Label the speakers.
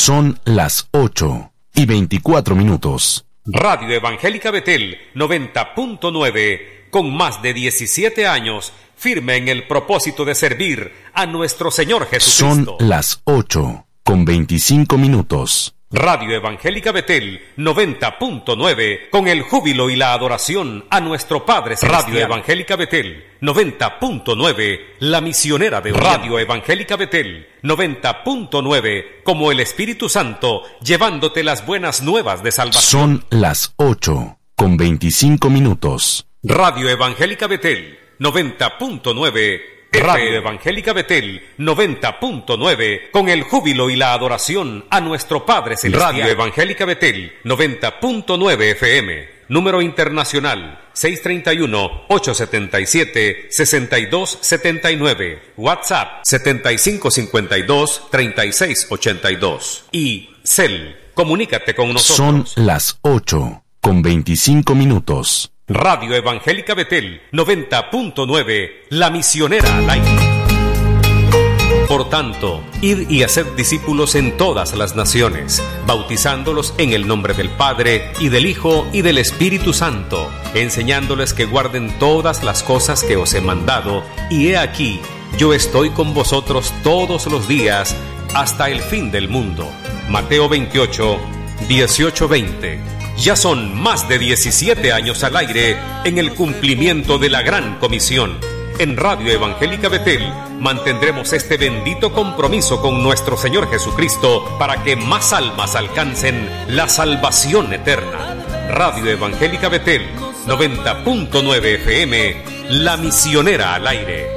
Speaker 1: Son las 8:24.
Speaker 2: Radio Evangélica Betel 90.9, con más de 17 años, firme en el propósito de servir a nuestro Señor Jesucristo.
Speaker 1: Son las 8:25.
Speaker 2: Radio Evangélica Betel 90.9, con el júbilo y la adoración a nuestro Padre Celestial. Radio Evangélica Betel 90.9, la misionera de Radio Evangélica Betel 90.9, como el Espíritu Santo, llevándote las buenas nuevas de salvación.
Speaker 1: Son las 8:25.
Speaker 2: Radio Evangélica Betel 90.9, Radio Evangélica Betel 90.9, con el júbilo y la adoración a nuestro Padre Celestial. Radio Evangélica Betel 90.9 FM, número internacional 631-877-6279, WhatsApp 7552-3682 y CEL. Comunícate con nosotros.
Speaker 1: Son las 8:25.
Speaker 2: Radio Evangélica Betel 90.9, la misionera al aire. Por tanto, id y haced discípulos en todas las naciones, bautizándolos en el nombre del Padre, y del Hijo, y del Espíritu Santo, enseñándoles que guarden todas las cosas que os he mandado, y he aquí, yo estoy con vosotros todos los días, hasta el fin del mundo. Mateo 28, 18-20. Ya son más de 17 años al aire en el cumplimiento de la Gran Comisión. En Radio Evangélica Betel mantendremos este bendito compromiso con nuestro Señor Jesucristo para que más almas alcancen la salvación eterna. Radio Evangélica Betel 90.9 FM, la misionera al aire.